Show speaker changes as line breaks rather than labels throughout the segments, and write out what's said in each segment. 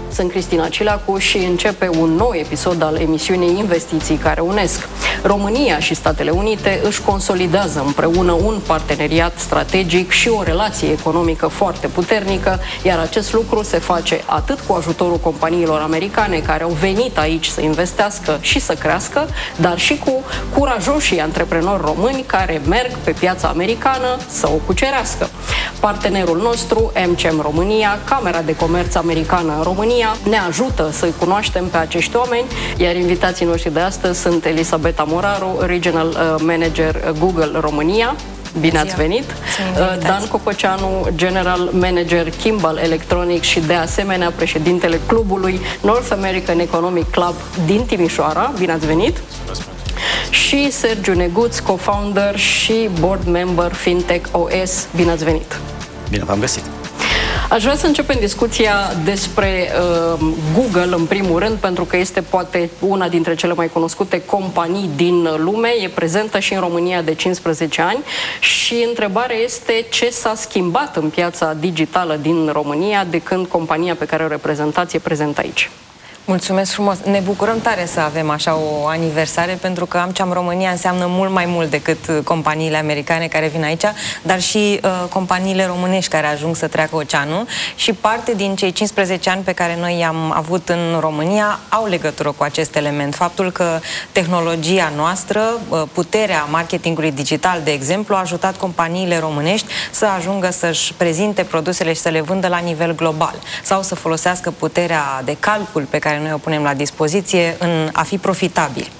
Sunt Cristina Cilacu și începe un nou episod al emisiunii Investiții care unesc. România și Statele Unite își consolidează împreună un parteneriat strategic și o relație economică foarte puternică, iar acest lucru se face atât cu ajutorul companiilor americane care au venit aici să investească și să crească, dar și cu curajoșii antreprenori români care merg pe piața americană să o cucerească. Partenerul nostru, MCM România, Camera de Comerț Americană în România, ne ajută să-i cunoaștem pe acești oameni, iar invitații noștri de astăzi sunt Elisabeta Moraru, Regional Manager Google România. Bine ați venit! Dan Cococeanu, General Manager Kimball Electronics și de asemenea președintele clubului North American Economic Club din Timișoara. Bine ați venit! Și Sergiu Neguț, co-founder și board member Fintech OS. Bine ați venit!
Bine v-am găsit!
Aș vrea să începem discuția despre Google, în primul rând, pentru că este poate una dintre cele mai cunoscute companii din lume, e prezentă și în România de 15 ani și întrebarea este ce s-a schimbat în piața digitală din România de când compania pe care o reprezentați e prezentă aici.
Mulțumesc frumos! Ne bucurăm tare să avem așa o aniversare, pentru că AmCham România înseamnă mult mai mult decât companiile americane care vin aici, dar și companiile românești care ajung să treacă oceanul și parte din cei 15 ani pe care noi i-am avut în România au legătură cu acest element. Faptul că tehnologia noastră, puterea marketingului digital, de exemplu, a ajutat companiile românești să ajungă să-și prezinte produsele și să le vândă la nivel global sau să folosească puterea de calcul pe care noi o punem la dispoziție în a fi profitabili.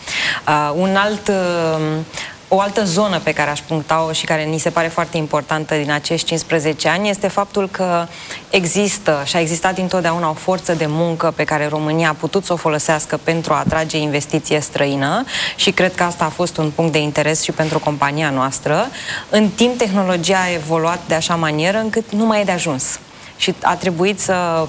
O altă zonă pe care aș puncta-o și care ni se pare foarte importantă din acești 15 ani este faptul că există și a existat dintotdeauna o forță de muncă pe care România a putut să o folosească pentru a atrage investiție străină și cred că asta a fost un punct de interes și pentru compania noastră. În timp, tehnologia a evoluat de așa manieră încât nu mai e de ajuns. Și a trebuit să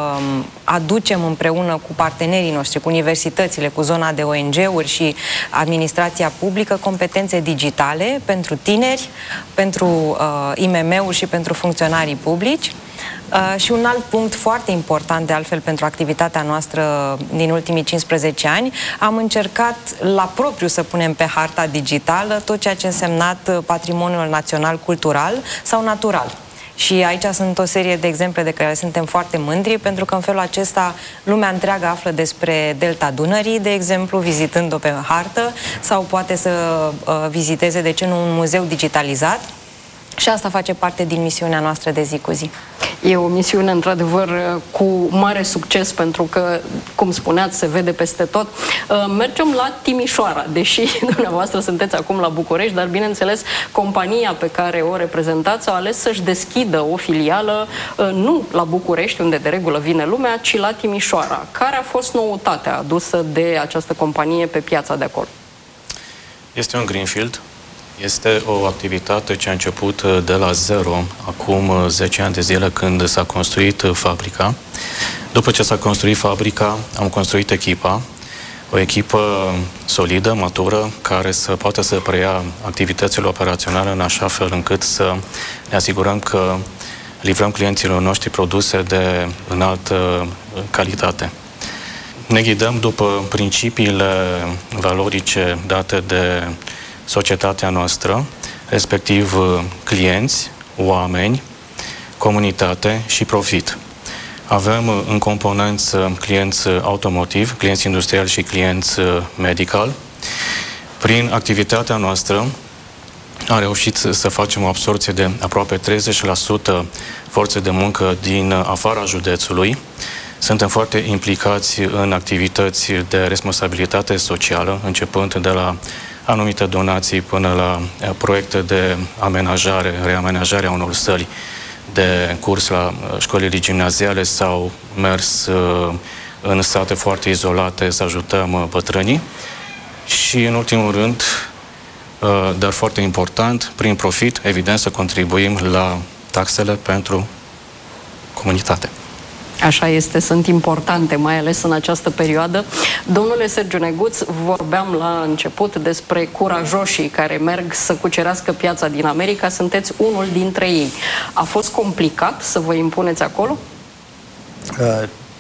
aducem împreună cu partenerii noștri, cu universitățile, cu zona de ONG-uri și administrația publică, competențe digitale pentru tineri, pentru IMM-uri și pentru funcționarii publici. Și un alt punct foarte important, de altfel, pentru activitatea noastră din ultimii 15 ani, am încercat la propriu să punem pe harta digitală tot ceea ce a însemnat patrimoniul național cultural sau natural. Și aici sunt o serie de exemple de care suntem foarte mândri, pentru că în felul acesta lumea întreagă află despre Delta Dunării, de exemplu, vizitând-o pe hartă, sau poate să viziteze, de ce nu, un muzeu digitalizat. Și asta face parte din misiunea noastră de zi cu zi.
E o misiune, într-adevăr, cu mare succes, pentru că, cum spuneați, se vede peste tot. Mergem la Timișoara, deși dumneavoastră sunteți acum la București, dar, bineînțeles, compania pe care o reprezentați a ales să-și deschidă o filială nu la București, unde de regulă vine lumea, ci la Timișoara. Care a fost noutatea adusă de această companie pe piața de acolo?
Este un greenfield. Este o activitate ce a început de la zero, acum 10 ani de zile, când s-a construit fabrica. După ce s-a construit fabrica, am construit echipa, o echipă solidă, matură, care să poată să preia activitățile operaționale în așa fel încât să ne asigurăm că livrăm clienților noștri produse de înaltă calitate. Ne ghidăm după principiile valorice date de societatea noastră, respectiv clienți, oameni, comunitate și profit. Avem în componenți clienți automotiv, clienți industriali și clienți medical. Prin activitatea noastră am reușit să facem o absorbție de aproape 30% forțe de muncă din afara județului. Suntem foarte implicați în activități de responsabilitate socială, începând de la anumite donații până la proiecte de amenajare, reamenajarea unor săli de curs la școlile gimnaziale sau mers în sate foarte izolate să ajutăm bătrânii. Și, în ultimul rând, dar foarte important, prin profit, evident, să contribuim la taxele pentru comunitate.
Așa este, sunt importante, mai ales în această perioadă. Domnule Sergiu Neguț, vorbeam la început despre curajoșii care merg să cucerească piața din America. Sunteți unul dintre ei. A fost complicat să vă impuneți acolo?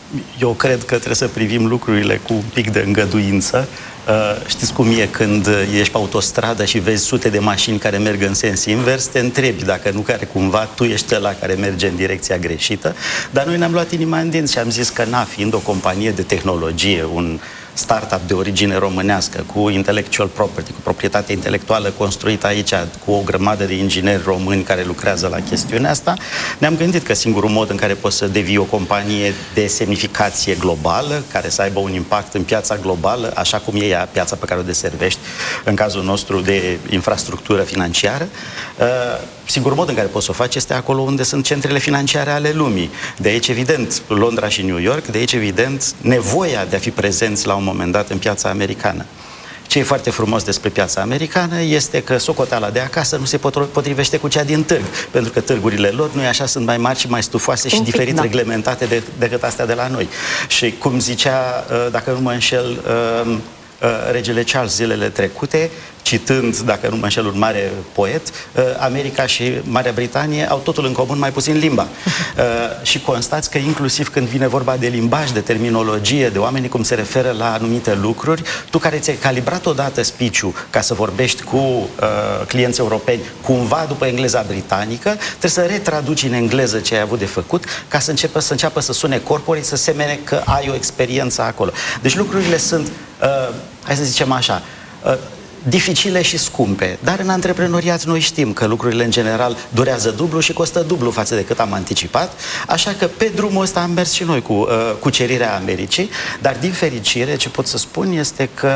Eu cred că trebuie să privim lucrurile cu un pic de îngăduință. Știți cum e când ești pe autostradă și vezi sute de mașini care merg în sens invers, te întrebi dacă nu care cumva tu ești ăla care merge în direcția greșită. Dar noi ne-am luat inima în dinți și am zis că fiind o companie de tehnologie, un startup de origine românească, cu intellectual property, cu proprietate intelectuală construită aici, cu o grămadă de ingineri români care lucrează la chestiunea asta, ne-am gândit că singurul mod în care poți să devii o companie de semnificație globală, care să aibă un impact în piața globală, așa cum e piața pe care o deservești, în cazul nostru de infrastructură financiară, singurul mod în care poți să o faci este acolo unde sunt centrele financiare ale lumii. De aici, evident, Londra și New York, de aici, evident, nevoia de a fi prezenți la un moment dat în piața americană. Ce e foarte frumos despre piața americană este că socoteala de acasă nu se potrivește cu cea din târg, pentru că târgurile lor, nu-i așa, sunt mai mari și mai stufoase și diferit reglementate decât astea de la noi. Și cum zicea, dacă nu mă înșel, regele Charles zilele trecute, citând, dacă nu mă înșel, un mare poet, America și Marea Britanie au totul în comun, mai puțin limba. Și constați că inclusiv când vine vorba de limbaj, de terminologie, de oamenii cum se referă la anumite lucruri, tu care ți-ai calibrat odată speech-ul ca să vorbești cu clienți europeni, cumva după engleza britanică, trebuie să retraduci în engleză ce ai avut de făcut ca să înceapă să sune corporate, să semene că ai o experiență acolo. Deci lucrurile sunt, hai să zicem așa, dificile și scumpe, dar în antreprenoriat noi știm că lucrurile în general durează dublu și costă dublu față de cât am anticipat, așa că pe drumul ăsta am mers și noi cu cucerirea Americii, dar din fericire ce pot să spun este că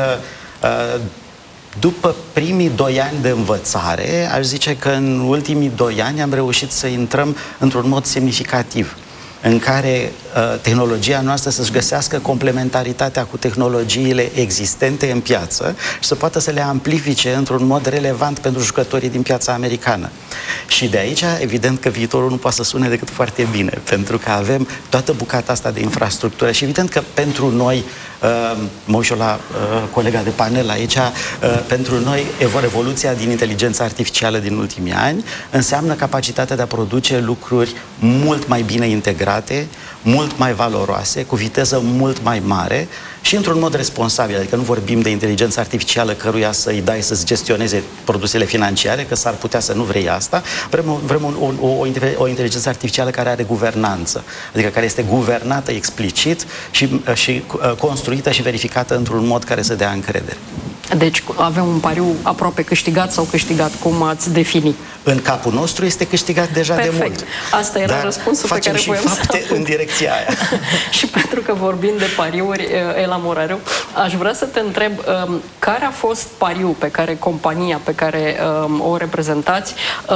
după primii 2 ani de învățare, aș zice că în ultimii 2 ani am reușit să intrăm într-un mod semnificativ în care tehnologia noastră să-și găsească complementaritatea cu tehnologiile existente în piață și să poată să le amplifice într-un mod relevant pentru jucătorii din piața americană. Și de aici, evident că viitorul nu poate să sune decât foarte bine, pentru că avem toată bucata asta de infrastructură și evident că pentru noi, mă uit la colega de panel aici, pentru noi evoluția din inteligența artificială din ultimii ani înseamnă capacitatea de a produce lucruri mult mai bine integrate, mult mai valoroase, cu viteză mult mai mare și într-un mod responsabil. Adică nu vorbim de inteligență artificială căruia să-i dai să-ți gestioneze produsele financiare, că s-ar putea să nu vrei asta. Vrem o inteligență artificială care are guvernanță, adică care este guvernată explicit și construită și verificată într-un mod care să dea încredere.
Deci avem un pariu aproape câștigat sau câștigat, cum ați defini?
În capul nostru este câștigat deja de mult.
Asta era răspunsul pe care voiam să
fapte în direcția aia.
Și pentru că vorbim de pariuri, Ela Morariu, aș vrea să te întreb care a fost pariul pe care compania pe care o reprezentați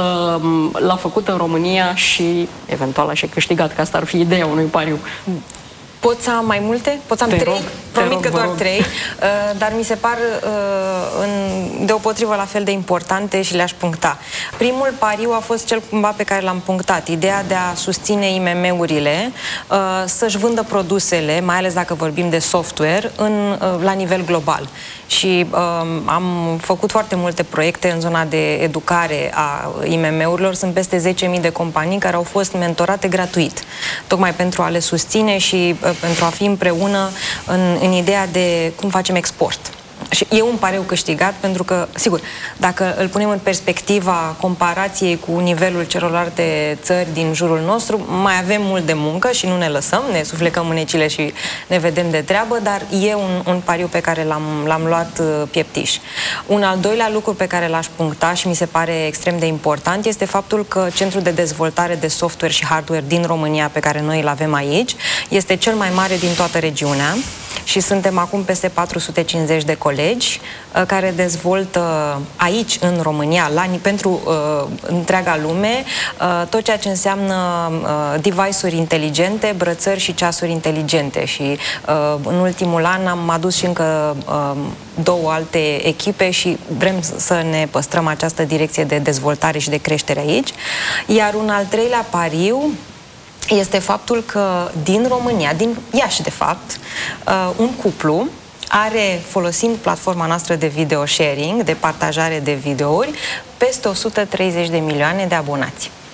l-a făcut în România și eventual așa câștigat, că asta ar fi ideea unui pariu.
Pot să am mai multe? Pot să am 3? Promit că doar 3, dar mi se par deopotrivă la fel de importante și le-aș puncta. Primul pariu a fost cel cumva pe care l-am punctat, ideea de a susține IMM-urile să-și vândă produsele, mai ales dacă vorbim de software, la nivel global. Și am făcut foarte multe proiecte în zona de educare a IMM-urilor. Sunt peste 10.000 de companii care au fost mentorate gratuit, tocmai pentru a le susține și pentru a fi împreună în ideea de cum facem export. Și e un pariu câștigat pentru că, sigur, dacă îl punem în perspectiva comparației cu nivelul celorlalte țări din jurul nostru, mai avem mult de muncă și nu ne lăsăm, ne suflecăm mânecile și ne vedem de treabă, dar e un pariu pe care l-am luat pieptiș. Un al doilea lucru pe care l-aș puncta și mi se pare extrem de important este faptul că Centrul de Dezvoltare de Software și Hardware din România, pe care noi îl avem aici, este cel mai mare din toată regiunea și suntem acum peste 450 de colegi care dezvoltă aici, în România, pentru întreaga lume, tot ceea ce înseamnă device-uri inteligente, brățări și ceasuri inteligente. Și în ultimul an am adus și încă 2 alte echipe și vrem să ne păstrăm această direcție de dezvoltare și de creștere aici. Iar un al treilea pariu este faptul că din România, din Iași de fapt, un cuplu are, folosind platforma noastră de video sharing, de partajare de videouri, peste 130 de milioane de abonați.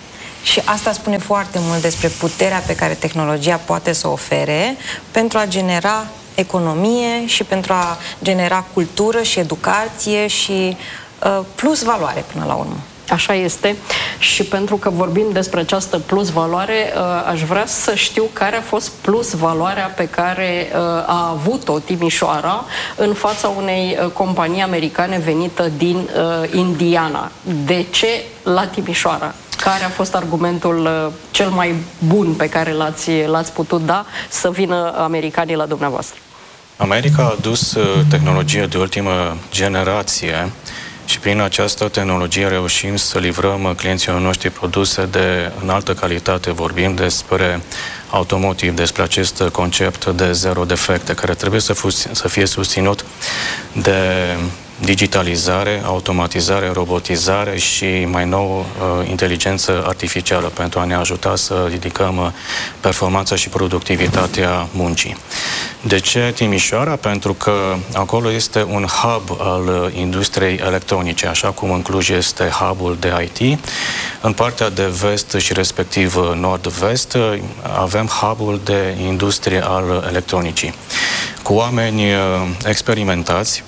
Și asta spune foarte mult despre puterea pe care tehnologia poate să ofere pentru a genera economie și pentru a genera cultură și educație și plus valoare până la urmă.
Așa este. Și pentru că vorbim despre această plus valoare, aș vrea să știu care a fost plus valoarea pe care a avut-o Timișoara în fața unei companii americane venită din Indiana. De ce la Timișoara? Care a fost argumentul cel mai bun pe care l-ați putut da să vină americanii la dumneavoastră?
America a adus tehnologie de ultimă generație și prin această tehnologie reușim să livrăm clienților noștri produse de înaltă calitate. Vorbim despre automotive, despre acest concept de zero defecte, care trebuie să fie susținut de digitalizare, automatizare, robotizare și mai nou inteligență artificială pentru a ne ajuta să ridicăm performanța și productivitatea muncii. De ce Timișoara? Pentru că acolo este un hub al industriei electronice, așa cum în Cluj este hub-ul de IT. În partea de vest și respectiv nord-vest avem hub-ul de industrie al electronicii, cu oameni experimentați.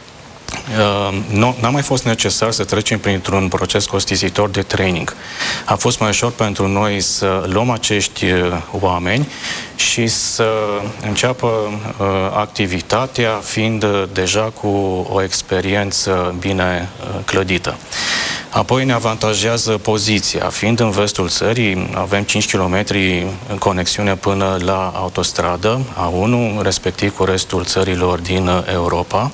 N-a mai fost necesar să trecem printr-un proces costisitor de training. A fost mai ușor pentru noi să luăm acești oameni și să înceapă activitatea fiind deja cu o experiență bine clădită. Apoi ne avantajează poziția. Fiind în vestul țării, avem 5 km în conexiune până la autostradă A1, respectiv cu restul țărilor din Europa.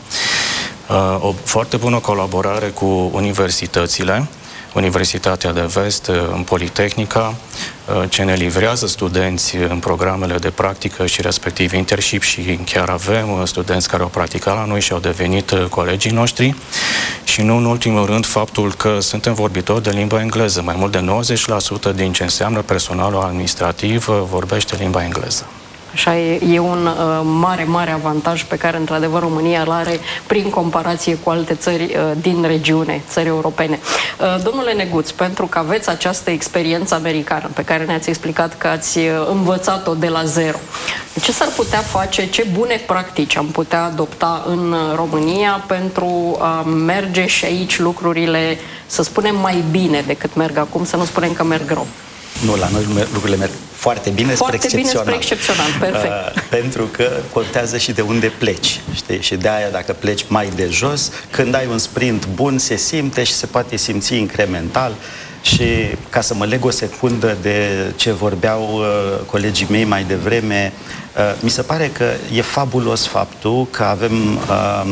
O foarte bună colaborare cu universitățile, Universitatea de Vest, în Politehnica, ce ne livrează studenți în programele de practică și respectiv internship și chiar avem studenți care au practicat la noi și au devenit colegii noștri. Și nu în ultimul rând faptul că suntem vorbitori de limba engleză. Mai mult de 90% din ce înseamnă personalul administrativ vorbește limba engleză.
Așa e un mare avantaj pe care, într-adevăr, România îl are prin comparație cu alte țări din regiune, țări europene. Domnule Neguț, pentru că aveți această experiență americană pe care ne-ați explicat că ați învățat-o de la zero, ce s-ar putea face, ce bune practici am putea adopta în România pentru a merge și aici lucrurile, să spunem, mai bine decât merg acum, să nu spunem că merg rău?
Nu, la noi lucrurile merg foarte bine, spre
excepțional. Perfect.
Pentru că contează și de unde pleci, știi? Și de aia, dacă pleci mai de jos, când ai un sprint bun, se simte și se poate simți incremental. Și ca să mă leg o secundă de ce vorbeau colegii mei mai devreme, mi se pare că e fabulos faptul că avem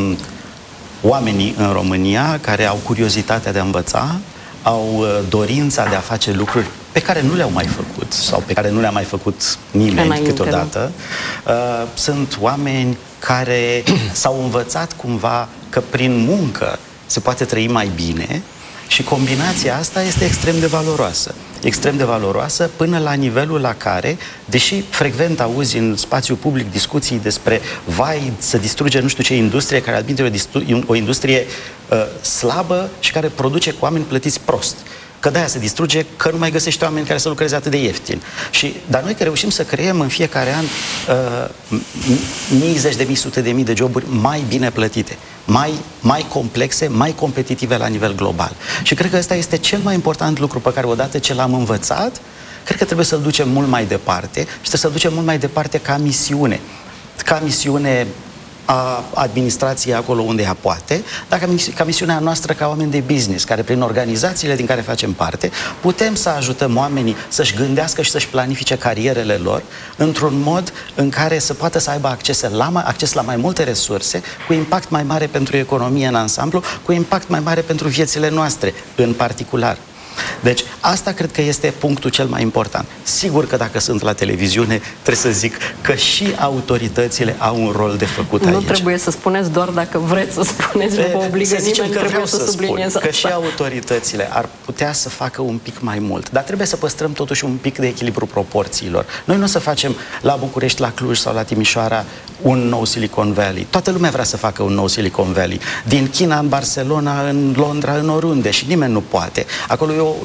oamenii în România care au curiozitatea de a învăța, au dorința de a face lucruri pe care nu le-au mai făcut sau pe care nu le-a mai făcut nimeni câteodată. Sunt oameni care s-au învățat cumva că prin muncă se poate trăi mai bine și combinația asta este extrem de valoroasă. Extrem de valoroasă până la nivelul la care, deși frecvent auzi în spațiu public discuții despre vai, să distruge nu știu ce industrie, care admite o industrie slabă și care produce cu oameni plătiți prost. Că de-aia se distruge, că nu mai găsești oameni care să lucreze atât de ieftin. Dar noi că reușim să creăm în fiecare an mii, zeci de mii, sute de mii de joburi mai bine plătite, mai complexe, mai competitive la nivel global. Și cred că ăsta este cel mai important lucru pe care odată ce l-am învățat, cred că trebuie să-l ducem mult mai departe și trebuie să-l ducem mult mai departe ca misiune. Ca misiune a administrației acolo unde ea poate, dar ca misiunea noastră ca oameni de business, care prin organizațiile din care facem parte, putem să ajutăm oamenii să-și gândească și să-și planifice carierele lor într-un mod în care să poată să aibă acces la mai multe resurse, cu impact mai mare pentru economie în ansamblu, cu impact mai mare pentru viețile noastre, în particular. Deci, asta cred că este punctul cel mai important. Sigur că dacă sunt la televiziune, trebuie să zic că și autoritățile au un rol de făcut aici.
Nu trebuie să spuneți doar dacă vreți să spuneți, nu vă obligă nimeni, trebuie să subliniez asta.
Că și autoritățile ar putea să facă un pic mai mult, dar trebuie să păstrăm totuși un pic de echilibru proporțiilor. Noi nu o să facem la București, la Cluj sau la Timișoara un nou Silicon Valley. Toată lumea vrea să facă un nou Silicon Valley. Din China în Barcelona, în Londra, în oriunde, și nimeni nu poate. Acolo e o conjugație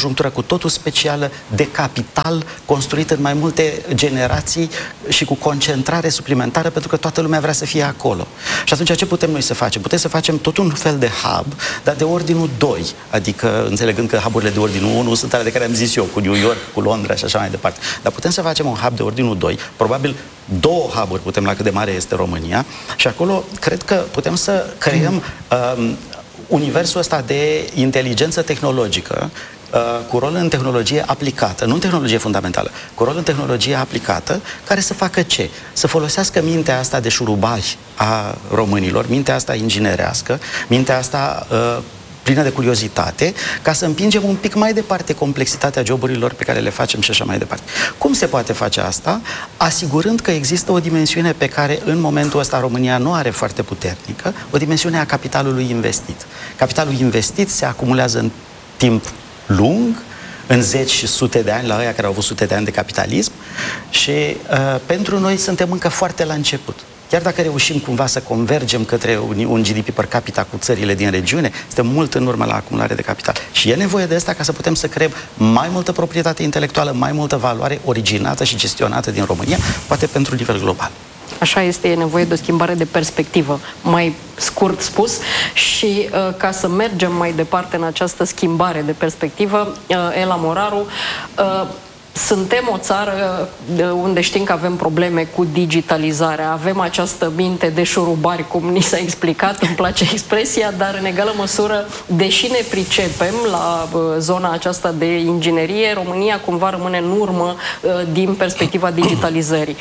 conjunctură cu totul specială de capital construit în mai multe generații și cu concentrare suplimentară, pentru că toată lumea vrea să fie acolo. Și atunci ce putem noi să facem? Putem să facem tot un fel de hub, dar de ordinul 2, adică înțelegând că hub-urile de ordinul 1 sunt ale de care am zis eu, cu New York, cu Londra și așa mai departe. Dar putem să facem un hub de ordinul 2, probabil 2 hub-uri putem la cât de mare este România, și acolo cred că putem să creăm universul ăsta de inteligență tehnologică cu rol în tehnologie aplicată, nu în tehnologie fundamentală, cu rol în tehnologie aplicată, care să facă ce? Să folosească mintea asta de șurubari a românilor, mintea asta inginerească, mintea asta plină de curiozitate, ca să împingem un pic mai departe complexitatea joburilor pe care le facem și așa mai departe. Cum se poate face asta? Asigurând că există o dimensiune pe care în momentul ăsta România nu are foarte puternică, o dimensiune a capitalului investit. Capitalul investit se acumulează în timp lung, în zeci și sute de ani, la ăia care au avut sute de ani de capitalism, și pentru noi suntem încă foarte la început. Chiar dacă reușim cumva să convergem către un GDP per capita cu țările din regiune, suntem mult în urmă la acumulare de capital. Și e nevoie de asta ca să putem să creăm mai multă proprietate intelectuală, mai multă valoare originată și gestionată din România, poate pentru nivel global.
Așa este, e nevoie de o schimbare de perspectivă, mai scurt spus, și ca să mergem mai departe în această schimbare de perspectivă, Ela Moraru, suntem o țară unde știm că avem probleme cu digitalizarea, avem această minte de șurubari, cum ni s-a explicat, îmi place expresia, dar în egală măsură, deși ne pricepem la zona aceasta de inginerie, România cumva rămâne în urmă din perspectiva digitalizării.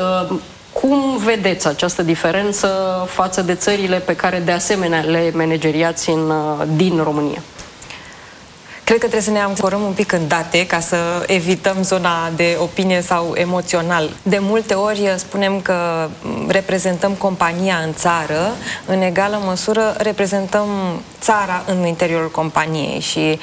Cum vedeți această diferență față de țările pe care de asemenea le manageriați din România?
Cred că trebuie să ne ancorăm un pic în date ca să evităm zona de opinie sau emoțional. De multe ori spunem că reprezentăm compania în țară, în egală măsură reprezentăm țara în interiorul companiei și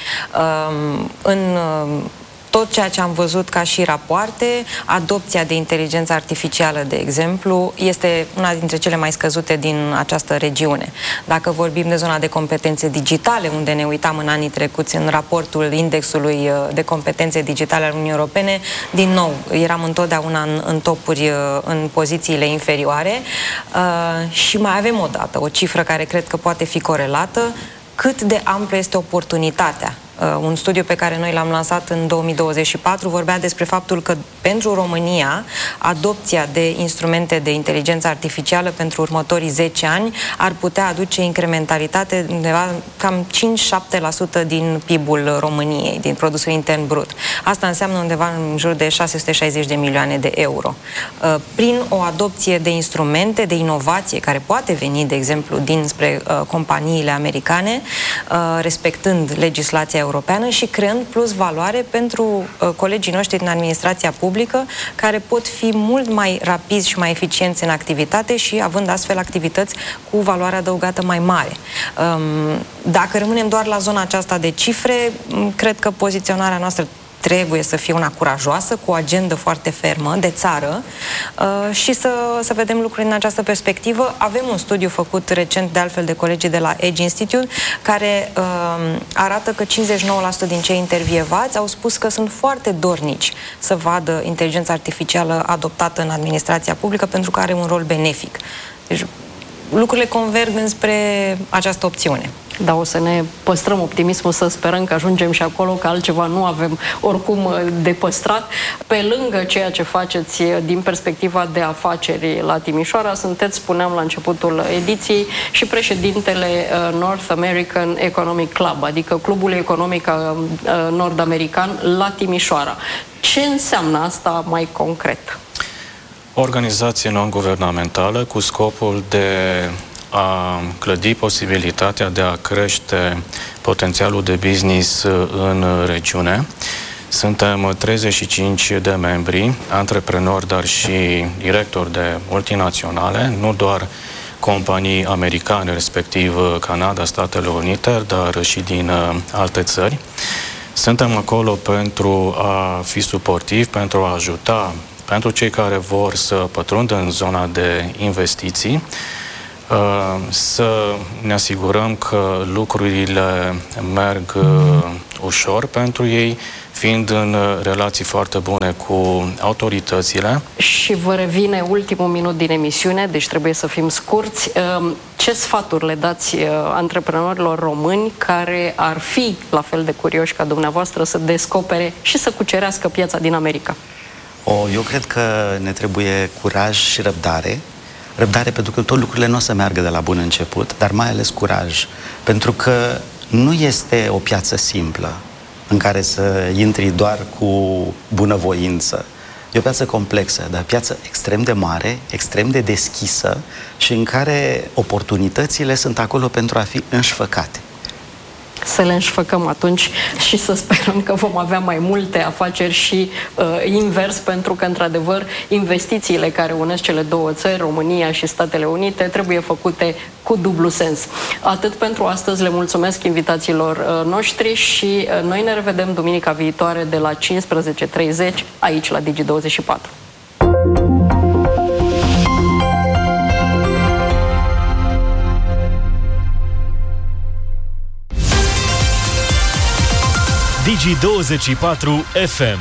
tot ceea ce am văzut ca și rapoarte, adopția de inteligență artificială, de exemplu, este una dintre cele mai scăzute din această regiune. Dacă vorbim de zona de competențe digitale, unde ne uitam în anii trecuți în raportul indexului de competențe digitale al Uniunii Europene, din nou, eram întotdeauna în topuri, în pozițiile inferioare, și mai avem o dată, o cifră care cred că poate fi corelată, cât de amplă este oportunitatea. Un studiu pe care noi l-am lansat în 2024 vorbea despre faptul că pentru România adopția de instrumente de inteligență artificială pentru următorii 10 ani ar putea aduce incrementalitate undeva cam 5-7% din PIB-ul României, din produsul intern brut. Asta înseamnă undeva în jur de 660 de milioane de euro. Prin o adopție de instrumente, de inovație, care poate veni, de exemplu, dinspre companiile americane, respectând legislația europeană și creând plus valoare pentru colegii noștri din administrația publică, care pot fi mult mai rapizi și mai eficienți în activitate și având astfel activități cu valoare adăugată mai mare. Dacă rămânem doar la zona aceasta de cifre, cred că poziționarea noastră trebuie să fie una curajoasă, cu o agendă foarte fermă de țară și să vedem lucrurile în această perspectivă. Avem un studiu făcut recent, de altfel, de colegii de la Edge Institute, care arată că 59% din cei intervievați au spus că sunt foarte dornici să vadă inteligența artificială adoptată în administrația publică pentru că are un rol benefic. Deci, lucrurile converg înspre această opțiune.
Da, o să ne păstrăm optimismul, să sperăm că ajungem și acolo, că altceva nu avem oricum de păstrat. Pe lângă ceea ce faceți din perspectiva de afaceri la Timișoara, sunteți, spuneam la începutul ediției, și președintele North American Economic Club, adică Clubul Economic Nord-American la Timișoara. Ce înseamnă asta mai concret?
O organizație non-guvernamentală cu scopul de a clădi posibilitatea de a crește potențialul de business în regiune. Suntem 35 de membri, antreprenori, dar și directori de multinaționale, nu doar companii americane, respectiv Canada, Statele Unite, dar și din alte țări. Suntem acolo pentru a fi suportivi, pentru a ajuta pentru cei care vor să pătrundă în zona de investiții, Să ne asigurăm că lucrurile merg ușor pentru ei, fiind în relații foarte bune cu autoritățile.
Și vă revine ultimul minut din emisiune, deci trebuie să fim scurți. Ce sfaturi le dați antreprenorilor români care ar fi la fel de curioși ca dumneavoastră să descopere și să cucerească piața din America?
Eu cred că ne trebuie curaj și răbdare. Răbdare pentru că tot lucrurile nu o să meargă de la bun început, dar mai ales curaj. Pentru că nu este o piață simplă în care să intri doar cu bunăvoință. E o piață complexă, dar o piață extrem de mare, extrem de deschisă și în care oportunitățile sunt acolo pentru a fi înșfăcate.
Să le înșfăcăm atunci și să sperăm că vom avea mai multe afaceri și invers, pentru că, într-adevăr, investițiile care unesc cele două țări, România și Statele Unite, trebuie făcute cu dublu sens. Atât pentru astăzi, le mulțumesc invitațiilor noștri și noi ne revedem duminica viitoare de la 15:30 aici la Digi24.
Digi24 FM.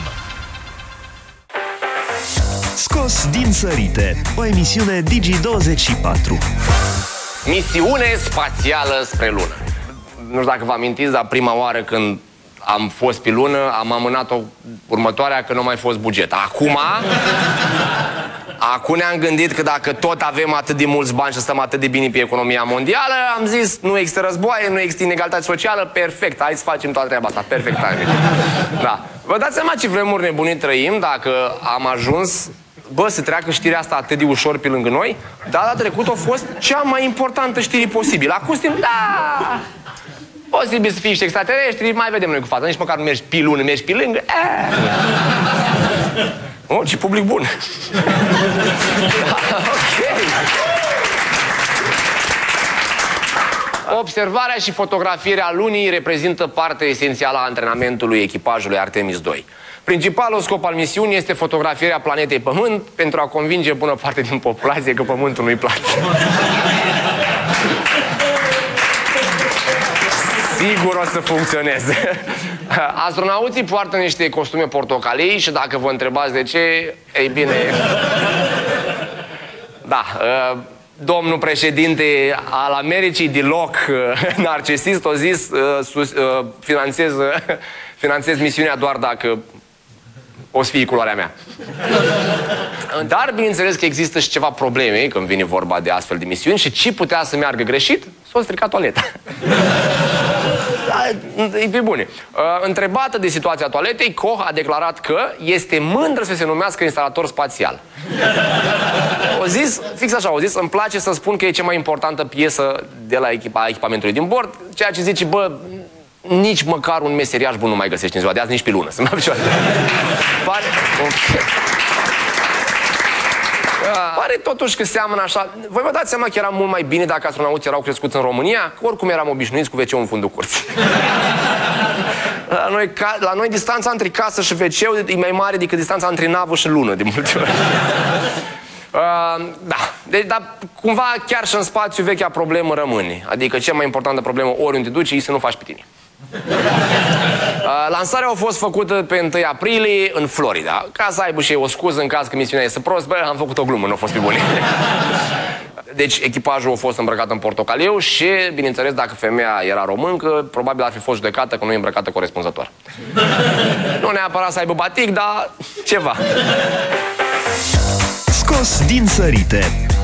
Scos din sărite, o emisiune Digi24.
Misiune spațială spre lună. Nu știu dacă vă amintiți, dar prima oară când am fost pe lună, am amânat-o următoarea că nu a mai fost buget. Acum ne-am gândit că dacă tot avem atât de mulți bani și stăm atât de bine pe economia mondială, am zis, nu există războaie, nu există inegalitate socială, perfect, hai să facem toată treaba asta, perfect. Da. Vă dați seama ce vremuri nebunii trăim dacă am ajuns, să treacă știrea asta atât de ușor pe lângă noi, dar data trecută a fost cea mai importantă știre posibilă. Acum suntem, da, posibil să fie și extraterestri, mai vedem noi cu fața, nici măcar nu mergi pe lună, mergi pe lângă, Oh, ce public bun! Okay. Observarea și fotografierea lunii reprezintă parte esențială a antrenamentului echipajului Artemis 2. Principalul scop al misiunii este fotografierea planetei Pământ pentru a convinge bună parte din populație că Pământul nu-i plat. Sigur o să funcționeze. Astronauții poartă niște costume portocalii și dacă vă întrebați de ce, ei bine... Da, domnul președinte al Americii, Diloc, narcisist, a zis, finanțez misiunea doar dacă o să fie culoarea mea. Dar, bineînțeles că există și ceva probleme când vine vorba de astfel de misiuni și ce putea să meargă greșit? S-a stricat toaleta. E pe bune. Întrebată de situația toaletei, Koch a declarat că este mândră să se numească instalator spațial. O zis, fix așa, o zis, îmi place să spun că e cea mai importantă piesă de la echipamentului din bord, ceea ce zice, nici măcar un meseriaș bun nu mai găsești în ziua de azi, nici pe lună. Pare totuși că seamănă așa. Voi vă dați seama că era mult mai bine dacă astronauții erau crescuți în România? Că oricum eram obișnuiți cu WC-ul în fundul curții. La noi distanța între casă și WC e mai mare decât distanța între navă și lună, de multe ori. Da. Deci, dar cumva chiar și în spațiu vechea problemă rămâne. Adică cea mai importantă problemă oriunde te duci e să nu faci pe tine. Lansarea a fost făcută pe 1 aprilie în Florida, ca să aibă și o scuză în caz că misiunea este prost. Am făcut o glumă, nu a fost pe bune. Deci echipajul a fost îmbrăcat în portocaliu și, bineînțeles, dacă femeia era româncă, probabil ar fi fost judecată că nu e îmbrăcată corespunzător. Nu neapărat să aibă batic, dar ceva.
Scos din sărite,